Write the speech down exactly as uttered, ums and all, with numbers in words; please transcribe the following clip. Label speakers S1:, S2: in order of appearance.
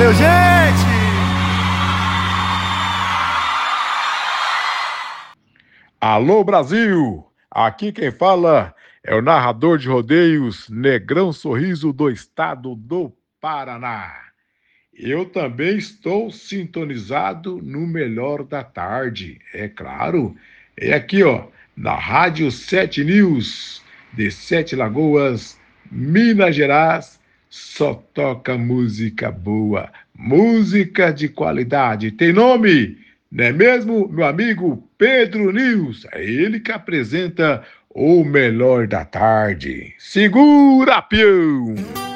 S1: Valeu, gente!
S2: Alô, Brasil! Aqui quem fala é o narrador de rodeios Negrão Sorriso do estado do Paraná. Eu também estou sintonizado no Melhor da Tarde, é claro. É aqui, ó, na Rádio Sete News, de Sete Lagoas, Minas Gerais. Só toca música boa, música de qualidade. Tem nome, não é mesmo, meu amigo Pedro News? É ele que apresenta o Melhor da Tarde. Segura, peão!